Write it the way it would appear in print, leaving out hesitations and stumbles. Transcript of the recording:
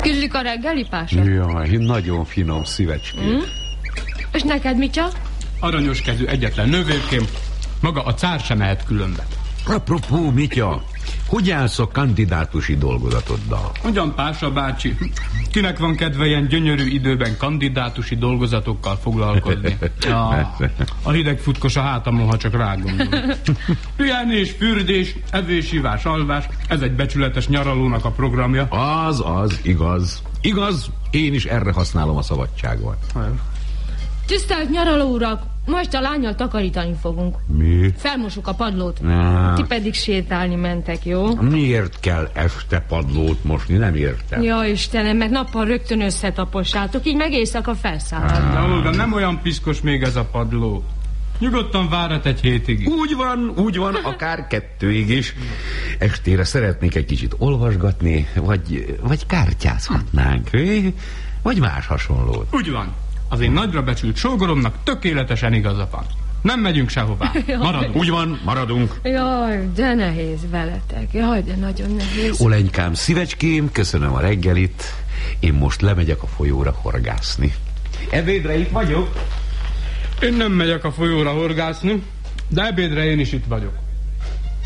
Ízlik a reggeli, Pása? Jaj, nagyon finom, szívecském. És neked, Mitya? Aranyos kezű egyetlen nővérkém, maga a cár sem mehet különbe. Apropó, Mitya, hogy állsz a kandidátusi dolgozatoddal? Ugyan, Pása bácsi, kinek van kedve ilyen gyönyörű időben kandidátusi dolgozatokkal foglalkozni? A hideg futkos a hátamon, ha csak rágondol. Pihenés, fürdés, evés, ivás, alvás, ez egy becsületes nyaralónak a programja. Az, igaz. Igaz, én is erre használom a szabadságot. Tisztelt nyaraló urak, most a lánnyal takarítani fogunk. Mi? Felmosuk a padlót. Na. Ti pedig sétálni mentek, jó? Miért kell este padlót mosni? Nem értem. Ja, Istenem, mert nappal rögtön összetapossátok, így meg éjszaka felszállhat. De Olga, nem olyan piszkos még ez a padló. Nyugodtan várhat egy hétig. Úgy van, akár 2-ig is. Estére szeretnék egy kicsit olvasgatni, vagy kártyázhatnánk, vagy más hasonlót. Úgy van. Az én nagyra becsült sógoromnak tökéletesen igaza van. Nem megyünk sehová. Maradunk. Úgy van, maradunk. Jaj, de nehéz veletek. Jaj, de nagyon nehéz. Olenykám, szívecském, köszönöm a reggelit. Én most lemegyek a folyóra horgászni. Ebédre itt vagyok. Én nem megyek a folyóra horgászni, de ebédre én is itt vagyok.